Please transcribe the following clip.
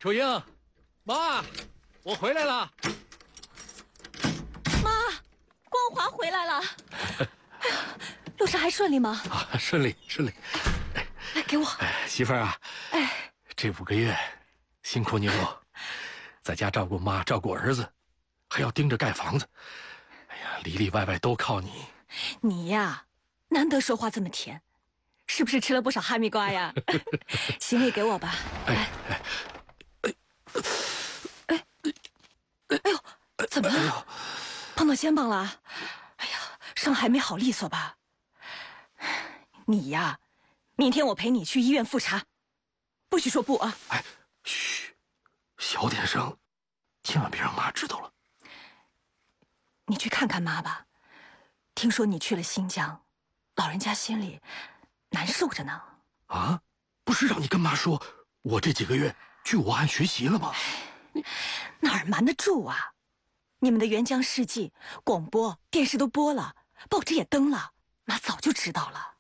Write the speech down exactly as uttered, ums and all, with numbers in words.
秋英，妈，我回来了。 妈，光华回来了。哎呀，路上还顺利吗？ 啊，顺利顺利。 来，给我。 哎，媳妇儿啊，哎，这五个月辛苦你了，在家照顾妈，照顾儿子，还要盯着盖房子。哎呀，里里外外都靠你。 你呀，难得说话这么甜，是不是吃了不少哈密瓜呀？行李给我吧。 哎哎哎哎哎呦，怎么了？碰到肩膀了？哎呀，伤还没好利索吧？你呀，明天我陪你去医院复查，不许说不啊！ 哎，嘘，小点声，千万别让妈知道了。 你去看看妈吧，听说你去了新疆，老人家心里难受着呢。 啊，不是让你跟妈说，我这几个月去武汉学习了吗？ 哪儿瞒得住啊？你们的援疆事迹，广播、电视都播了，报纸也登了，妈早就知道了。